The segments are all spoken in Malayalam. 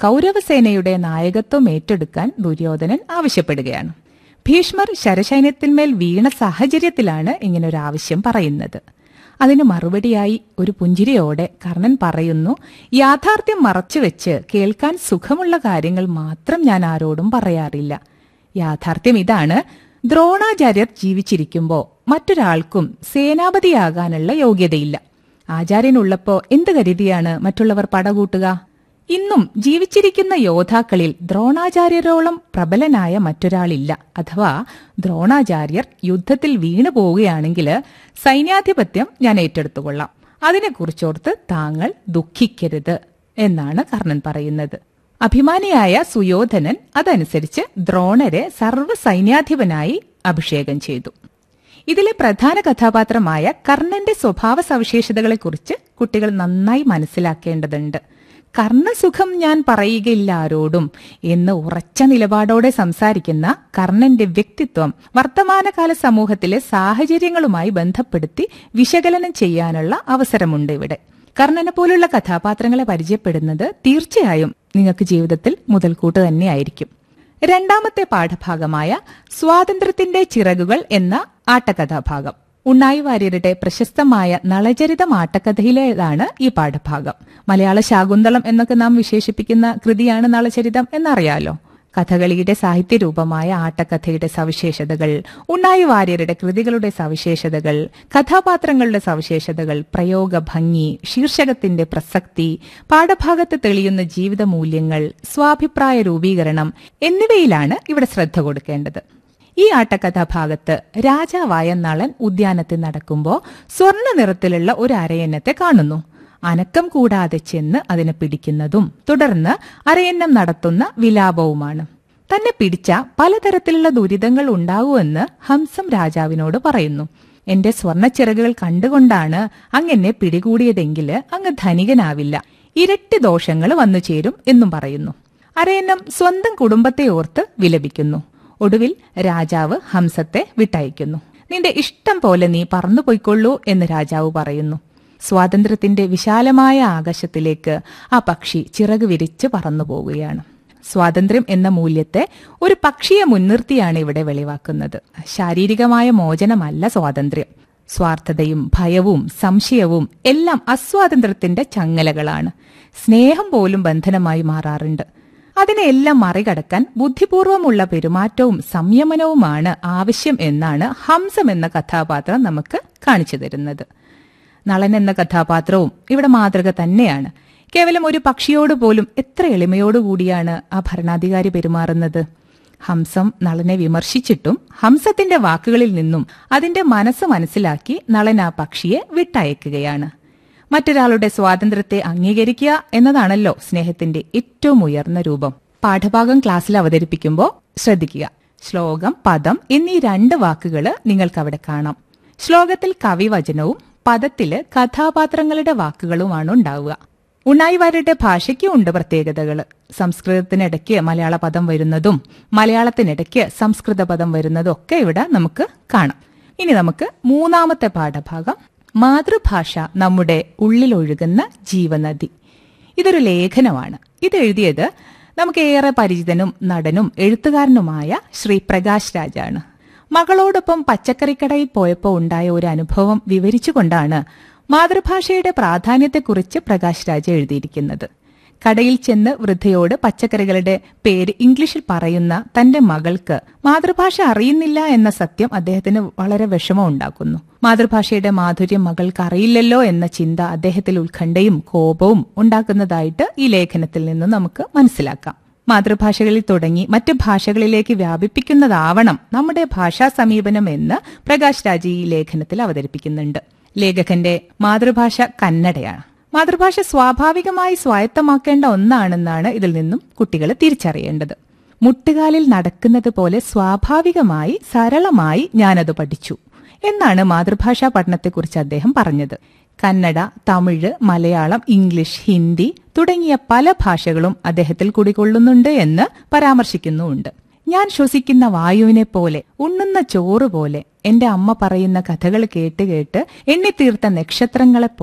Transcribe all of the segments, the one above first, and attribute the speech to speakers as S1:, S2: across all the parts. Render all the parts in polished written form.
S1: കൗരവസേനയുടെ നായകത്വം ഏറ്റെടുക്കാൻ ദുര്യോധനൻ ആവശ്യപ്പെടുകയാണ്. ഭീഷ്മർ ശരസൈന്യത്തിന്മേൽ വീണ സാഹചര്യത്തിലാണ് ഇങ്ങനൊരു ആവശ്യം പറയുന്നത്. അതിന് മറുപടിയായി ഒരു പുഞ്ചിരിയോടെ കർണൻ പറയുന്നു, യാഥാർത്ഥ്യം മറച്ചുവെച്ച് കേൾക്കാൻ സുഖമുള്ള കാര്യങ്ങൾ മാത്രം ഞാൻ ആരോടും പറയാറില്ല. യാഥാർത്ഥ്യം ഇതാണ്: ദ്രോണാചാര്യർ ജീവിച്ചിരിക്കുമ്പോൾ മറ്റൊരാൾക്കും സേനാപതിയാകാനുള്ള യോഗ്യതയില്ല. ആചാര്യനുള്ളപ്പോ എന്ത് കരുതിയാണ് മറ്റുള്ളവർ പടകൂട്ടുക? ഇന്നും ജീവിച്ചിരിക്കുന്ന യോദ്ധാക്കളിൽ ദ്രോണാചാര്യരോളം പ്രബലനായ മറ്റൊരാളില്ല. അഥവാ ദ്രോണാചാര്യർ യുദ്ധത്തിൽ വീണു പോവുകയാണെങ്കിൽ സൈന്യാധിപത്യം ഞാൻ ഏറ്റെടുത്തുകൊള്ളാം. അതിനെക്കുറിച്ചോർത്ത് താങ്കൾ ദുഃഖിക്കരുത് എന്നാണ് കർണൻ പറയുന്നത്. അഭിമാനിയായ സുയോധനൻ അതനുസരിച്ച് ദ്രോണരെ സർവ്വസൈന്യാധിപനായി അഭിഷേകം ചെയ്തു. ഇതിലെ പ്രധാന കഥാപാത്രമായ കർണന്റെ സ്വഭാവ സവിശേഷതകളെക്കുറിച്ച് കുട്ടികൾ നന്നായി മനസ്സിലാക്കേണ്ടതുണ്ട്. കർണസുഖം ഞാൻ പറയുകയില്ല ആരോടും എന്ന് ഉറച്ച നിലപാടോടെ സംസാരിക്കുന്ന കർണന്റെ വ്യക്തിത്വം വർത്തമാനകാല സമൂഹത്തിലെ സാഹചര്യങ്ങളുമായി ബന്ധപ്പെടുത്തി വിശകലനം ചെയ്യാനുള്ള അവസരമുണ്ട് ഇവിടെ. കർണനെ പോലുള്ള കഥാപാത്രങ്ങളെ പരിചയപ്പെടുന്നത് തീർച്ചയായും നിങ്ങൾക്ക് ജീവിതത്തിൽ മുതൽക്കൂട്ട് തന്നെയായിരിക്കും. രണ്ടാമത്തെ പാഠഭാഗമായ സ്വാതന്ത്ര്യത്തിന്റെ ചിറകുകൾ എന്ന ആട്ടകഥാഭാഗം. ഉണ്ണായി വാര്യരുടെ പ്രശസ്തമായ നളചരിതം ആട്ടക്കഥയിലേതാണ് ഈ പാഠഭാഗം. മലയാള ശാകുന്തളം എന്നൊക്കെ നാം വിശേഷിപ്പിക്കുന്ന കൃതിയാണ് നളചരിതം എന്നറിയാലോ. കഥകളിയുടെ സാഹിത്യരൂപമായ ആട്ടക്കഥയുടെ സവിശേഷതകൾ, ഉണ്ണായി വാര്യരുടെ കൃതികളുടെ സവിശേഷതകൾ, കഥാപാത്രങ്ങളുടെ സവിശേഷതകൾ, പ്രയോഗ ഭംഗി, ശീർഷകത്തിന്റെ പ്രസക്തി, പാഠഭാഗത്ത് തെളിയുന്ന ജീവിത മൂല്യങ്ങൾ, സ്വാഭിപ്രായ രൂപീകരണം എന്നിവയിലാണ് ഇവിടെ ശ്രദ്ധ കൊടുക്കേണ്ടത്. ഈ ആട്ടക്കഥാഭാഗത്ത് രാജാവായ നളൻ ഉദ്യാനത്തിൽ നടക്കുമ്പോൾ സ്വർണ്ണ നിറത്തിലുള്ള ഒരു അരയന്നത്തെ കാണുന്നു. അനക്കം കൂടാതെ ചെന്ന് അതിനെ പിടിക്കുന്നതും തുടർന്ന് അരയന്നം നടത്തുന്ന വിലാപവുമാണ്. തന്നെ പിടിച്ച പലതരത്തിലുള്ള ദുരിതങ്ങൾ ഉണ്ടാകുമെന്ന് ഹംസം രാജാവിനോട് പറയുന്നു. എന്റെ സ്വർണ്ണച്ചിറകുകൾ കണ്ടുകൊണ്ടാണ് അങ്ങെന്നെ പിടികൂടിയതെങ്കിൽ അങ്ങ് ധനികനാവില്ല, ഇരട്ടി ദോഷങ്ങൾ വന്നു ചേരും എന്നും പറയുന്നു. അരയന്നം സ്വന്തം കുടുംബത്തെ ഓർത്ത് വിലപിക്കുന്നു. ഒടുവിൽ രാജാവ് ഹംസത്തെ വിട്ടയക്കുന്നു. നിന്റെ ഇഷ്ടം പോലെ നീ പറന്നുപോയിക്കൊള്ളൂ എന്ന് രാജാവ് പറയുന്നു. സ്വാതന്ത്ര്യത്തിന്റെ വിശാലമായ ആകാശത്തിലേക്ക് ആ പക്ഷി ചിറക് വിരിച്ച് പറന്നു പോവുകയാണ്. സ്വാതന്ത്ര്യം എന്ന മൂല്യത്തെ ഒരു പക്ഷിയെ മുൻനിർത്തിയാണ് ഇവിടെ വെളിവാക്കുന്നത്. ശാരീരികമായ മോചനമല്ല സ്വാതന്ത്ര്യം. സ്വാർത്ഥതയും ഭയവും സംശയവും എല്ലാം അസ്വാതന്ത്ര്യത്തിന്റെ ചങ്ങലകളാണ്. സ്നേഹം പോലും ബന്ധനമായി മാറാറുണ്ട്. അതിനെല്ലാം മറികടക്കാൻ ബുദ്ധിപൂർവമുള്ള പെരുമാറ്റവും സംയമനവുമാണ് ആവശ്യം എന്നാണ് ഹംസം എന്ന കഥാപാത്രം നമുക്ക് കാണിച്ചു തരുന്നത്. നളൻ എന്ന കഥാപാത്രവും ഇവിടെ മാതൃക തന്നെയാണ്. കേവലം ഒരു പക്ഷിയോട് പോലും എത്ര എളിമയോടുകൂടിയാണ് ആ ഭരണാധികാരി പെരുമാറുന്നത്. ഹംസം നളനെ വിമർശിച്ചിട്ടും ഹംസത്തിന്റെ വാക്കുകളിൽ നിന്നും അതിന്റെ മനസ്സ് മനസ്സിലാക്കി നളൻ ആ പക്ഷിയെ വിട്ടയക്കുകയാണ്. മറ്റൊരാളുടെ സ്വാതന്ത്ര്യത്തെ അംഗീകരിക്കുക എന്നതാണല്ലോ സ്നേഹത്തിന്റെ ഏറ്റവും ഉയർന്ന രൂപം. പാഠഭാഗം ക്ലാസ്സിൽ അവതരിപ്പിക്കുമ്പോൾ ശ്രദ്ധിക്കുക. ശ്ലോകം, പദം എന്നീ രണ്ട് വാക്കുകൾ നിങ്ങൾക്കവിടെ കാണാം. ശ്ലോകത്തിൽ കവിവചനവും പദത്തില് കഥാപാത്രങ്ങളുടെ വാക്കുകളുമാണ് ഉണ്ടാവുക. ഉണ്ണായി വാര്യരുടെ ഭാഷയ്ക്കും ഉണ്ട് പ്രത്യേകതകൾ. സംസ്കൃതത്തിനിടയ്ക്ക് മലയാള പദം വരുന്നതും മലയാളത്തിനിടയ്ക്ക് സംസ്കൃത പദം വരുന്നതും ഒക്കെ ഇവിടെ നമുക്ക് കാണാം. ഇനി നമുക്ക് മൂന്നാമത്തെ പാഠഭാഗം, മാതൃഭാഷ നമ്മുടെ ഉള്ളിലൊഴുകുന്ന ജീവനദി. ഇതൊരു ലേഖനമാണ്. ഇതെഴുതിയത് നമുക്ക് ഏറെ പരിചിതനും നടനും എഴുത്തുകാരനുമായ ശ്രീ പ്രകാശ് രാജാണ്. മകളോടൊപ്പം പച്ചക്കറിക്കടയിൽ പോയപ്പോൾ ഉണ്ടായ ഒരു അനുഭവം വിവരിച്ചുകൊണ്ടാണ് മാതൃഭാഷയുടെ പ്രാധാന്യത്തെക്കുറിച്ച് പ്രകാശ് രാജ എഴുതിയിരിക്കുന്നത്. കടയിൽ ചെന്ന് വൃദ്ധയോട് പച്ചക്കറികളുടെ പേര് ഇംഗ്ലീഷിൽ പറയുന്ന തന്റെ മകൾക്ക് മാതൃഭാഷ അറിയുന്നില്ല എന്ന സത്യം അദ്ദേഹത്തിന് വളരെ വിഷമം ഉണ്ടാക്കുന്നു. മാതൃഭാഷയുടെ മാധുര്യം മകൾക്ക് അറിയില്ലല്ലോ എന്ന ചിന്ത അദ്ദേഹത്തിൽ ഉത്കണ്ഠയും കോപവും ഉണ്ടാക്കുന്നതായിട്ട് ഈ ലേഖനത്തിൽ നിന്ന് നമുക്ക് മനസ്സിലാക്കാം. മാതൃഭാഷകളിൽ തുടങ്ങി മറ്റ് ഭാഷകളിലേക്ക് വ്യാപിപ്പിക്കുന്നതാവണം നമ്മുടെ ഭാഷാ സമീപനം എന്ന് പ്രകാശ് രാജ് ഈ ലേഖനത്തിൽ അവതരിപ്പിക്കുന്നുണ്ട്. ലേഖകന്റെ മാതൃഭാഷ കന്നഡയാണ്. മാതൃഭാഷ സ്വാഭാവികമായി സ്വായത്തമാക്കേണ്ട ഒന്നാണെന്നാണ് ഇതിൽ നിന്നും കുട്ടികൾ തിരിച്ചറിയേണ്ടത്. മുട്ടുകാലിൽ നടക്കുന്നത് പോലെ സ്വാഭാവികമായി സരളമായി ഞാനത് പഠിച്ചു എന്നാണ് മാതൃഭാഷാ പഠനത്തെക്കുറിച്ച് അദ്ദേഹം പറഞ്ഞത്. കന്നഡ, തമിഴ്, മലയാളം, ഇംഗ്ലീഷ്, ഹിന്ദി തുടങ്ങിയ പല ഭാഷകളും അദ്ദേഹത്തിൽ കുടികൊള്ളുന്നുണ്ട് എന്ന് പരാമർശിക്കുന്നുമുണ്ട്. ഞാൻ ശ്വസിക്കുന്ന വായുവിനെ പോലെ, ഉണ്ണുന്ന ചോറ് പോലെ, എന്റെ അമ്മ പറയുന്ന കഥകൾ കേട്ട് കേട്ട് എണ്ണിത്തീർത്ത നക്ഷത്രങ്ങളെപ്പോലെ,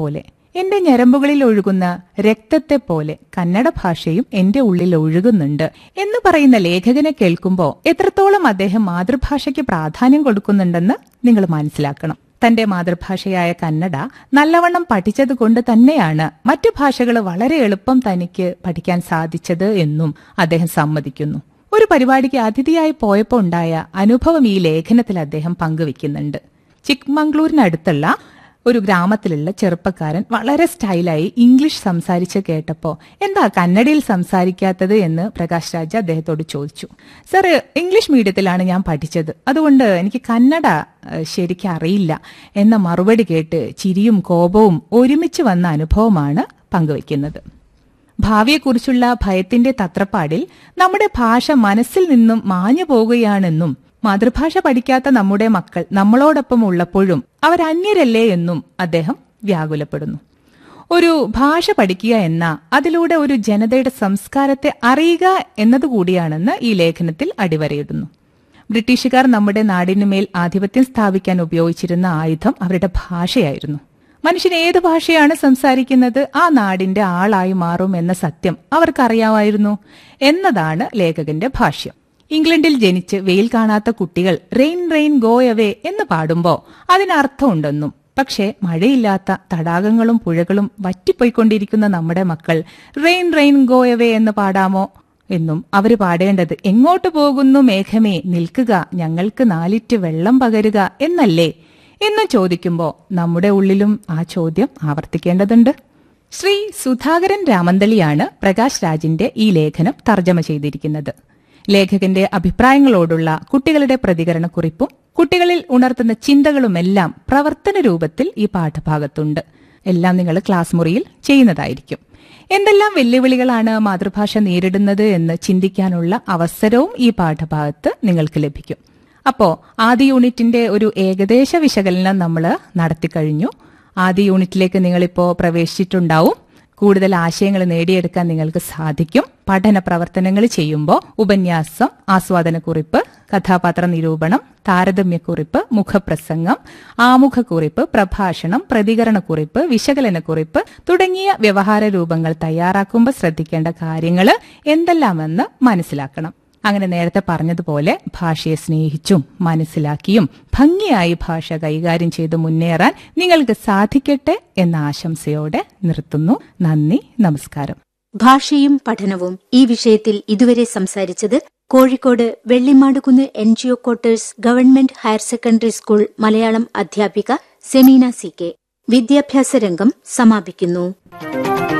S1: എന്റെ ഞരമ്പുകളിൽ ഒഴുകുന്ന രക്തത്തെ പോലെ കന്നഡ ഭാഷയും എന്റെ ഉള്ളിൽ ഒഴുകുന്നുണ്ട് എന്ന് പറയുന്ന ലേഖകനെ കേൾക്കുമ്പോൾ എത്രത്തോളം അദ്ദേഹം മാതൃഭാഷയ്ക്ക് പ്രാധാന്യം കൊടുക്കുന്നുണ്ടെന്ന് നിങ്ങൾ മനസ്സിലാക്കണം. തന്റെ മാതൃഭാഷയായ കന്നഡ നല്ലവണ്ണം പഠിച്ചതുകൊണ്ട് തന്നെയാണ് മറ്റു ഭാഷകൾ വളരെ എളുപ്പം തനിക്ക് പഠിക്കാൻ സാധിച്ചത് എന്നും അദ്ദേഹം സമ്മതിക്കുന്നു. ഒരു പരിപാടിക്ക് അതിഥിയായി പോയപ്പോൾ ഉണ്ടായ അനുഭവം ഈ ലേഖനത്തിൽ അദ്ദേഹം പങ്കുവെക്കുന്നുണ്ട്. ചിക്മംഗ്ലൂരിനടുത്തുള്ള ഒരു ഗ്രാമത്തിലുള്ള ചെറുപ്പക്കാരൻ വളരെ സ്റ്റൈലായി ഇംഗ്ലീഷ് സംസാരിച്ച് കേട്ടപ്പോൾ എന്താ കന്നഡയിൽ സംസാരിക്കാത്തത് എന്ന് പ്രകാശ് രാജ് അദ്ദേഹത്തോട് ചോദിച്ചു. സർ, ഇംഗ്ലീഷ് മീഡിയത്തിലാണ് ഞാൻ പഠിച്ചത്, അതുകൊണ്ട് എനിക്ക് കന്നഡ ശരിക്കും അറിയില്ല എന്ന മറുപടി കേട്ട് ചിരിയും കോപവും ഒരുമിച്ച് വന്ന അനുഭവമാണ് പങ്കുവയ്ക്കുന്നത്. ഭാവിയെക്കുറിച്ചുള്ള ഭയത്തിന്റെ തത്രപ്പാടിൽ നമ്മുടെ ഭാഷ മനസ്സിൽ നിന്നും മാഞ്ഞു പോകുകയാണെന്നും മാതൃഭാഷ പഠിക്കാത്ത നമ്മുടെ മക്കൾ നമ്മളോടൊപ്പം ഉള്ളപ്പോഴും അവരന്യരല്ലേ എന്നും അദ്ദേഹം വ്യാകുലപ്പെടുന്നു. ഒരു ഭാഷ പഠിക്കുക എന്ന അതിലൂടെ ഒരു ജനതയുടെ സംസ്കാരത്തെ അറിയുക എന്നതുകൂടിയാണെന്ന് ഈ ലേഖനത്തിൽ അടിവരയിടുന്നു. ബ്രിട്ടീഷുകാർ നമ്മുടെ നാടിനുമേൽ ആധിപത്യം സ്ഥാപിക്കാൻ ഉപയോഗിച്ചിരുന്ന ആയുധം അവരുടെ ഭാഷയായിരുന്നു. മനുഷ്യൻ ഏത് ഭാഷയാണ് സംസാരിക്കുന്നത് ആ നാടിന്റെ ആളായി മാറും എന്ന സത്യം അവർക്കറിയാമായിരുന്നു എന്നതാണ് ലേഖകന്റെ ഭാഷ്യം. ഇംഗ്ലണ്ടിൽ ജനിച്ച് വെയിൽ കാണാത്ത കുട്ടികൾ റെയിൻ റെയിൻ ഗോ അവേ എന്ന് പാടുമ്പോൾ അതിനർത്ഥമുണ്ടെന്നും, പക്ഷേ മഴയില്ലാത്ത തടാകങ്ങളും പുഴകളും വറ്റിപ്പോയിക്കൊണ്ടിരിക്കുന്ന നമ്മുടെ മക്കൾ റെയിൻ റെയിൻ ഗോ അവേ എന്ന് പാടാമോ എന്നും അവര് പാടേണ്ടത് എങ്ങോട്ട് പോകുന്നു മേഘമേ നിൽക്കുക ഞങ്ങൾക്ക് 4 ലിറ്റർ വെള്ളം പകരുക എന്നല്ലേ എന്നും ചോദിക്കുമ്പോൾ നമ്മുടെ ഉള്ളിലും ആ ചോദ്യം ആവർത്തിക്കേണ്ടതുണ്ട്. ശ്രീ സുധാകരൻ രാമന്തളിയാണ് പ്രകാശ് രാജിന്റെ ഈ ലേഖനം തർജ്ജമ ചെയ്തിരിക്കുന്നത്. ലേഖകന്റെ അഭിപ്രായങ്ങളോടുള്ള കുട്ടികളുടെ പ്രതികരണക്കുറിപ്പും കുട്ടികളിൽ ഉണർത്തുന്ന ചിന്തകളുമെല്ലാം പ്രവർത്തന രൂപത്തിൽ ഈ പാഠഭാഗത്തുണ്ട്. എല്ലാം നിങ്ങൾ ക്ലാസ് മുറിയിൽ ചെയ്യുന്നതായിരിക്കും. എന്തെല്ലാം വെല്ലുവിളികളാണ് മാതൃഭാഷ നേരിടുന്നത് എന്ന് ചിന്തിക്കാനുള്ള അവസരവും ഈ പാഠഭാഗത്ത് നിങ്ങൾക്ക് ലഭിക്കും. അപ്പോ ആദ്യ യൂണിറ്റിന്റെ ഒരു ഏകദേശ വിശകലനം നമ്മൾ നടത്തിക്കഴിഞ്ഞു. ആദ്യ യൂണിറ്റിലേക്ക് നിങ്ങളിപ്പോ പ്രവേശിച്ചിട്ടുണ്ടാവും. കൂടുതൽ ആശയങ്ങൾ നേടിയെടുക്കാൻ നിങ്ങൾക്ക് സാധിക്കും. പഠന പ്രവർത്തനങ്ങൾ ചെയ്യുമ്പോൾ ഉപന്യാസം, ആസ്വാദനക്കുറിപ്പ്, കഥാപാത്ര നിരൂപണം, താരതമ്യക്കുറിപ്പ്, മുഖപ്രസംഗം, ആമുഖക്കുറിപ്പ്, പ്രഭാഷണം, പ്രതികരണക്കുറിപ്പ്, വിശകലനക്കുറിപ്പ് തുടങ്ങിയ വ്യവഹാര രൂപങ്ങൾ തയ്യാറാക്കുമ്പോൾ ശ്രദ്ധിക്കേണ്ട കാര്യങ്ങൾ എന്തെല്ലാമെന്ന് മനസ്സിലാക്കണം. അങ്ങനെ നേരത്തെ പറഞ്ഞതുപോലെ ഭാഷയെ സ്നേഹിച്ചും മനസ്സിലാക്കിയും ഭംഗിയായി ഭാഷ കൈകാര്യം ചെയ്ത് മുന്നേറാൻ നിങ്ങൾക്ക് സാധിക്കട്ടെ എന്ന ആശംസയോടെ നിർത്തുന്നു. നന്ദി, നമസ്കാരം.
S2: ഭാഷയും പഠനവും ഈ വിഷയത്തിൽ ഇതുവരെ സംസാരിച്ചത് Kozhikode Vellimadukunnu NGO quarters government higher secondary school Malayalam അധ്യാപിക സെമീന CK. വിദ്യാഭ്യാസ രംഗം സമാപിക്കുന്നു.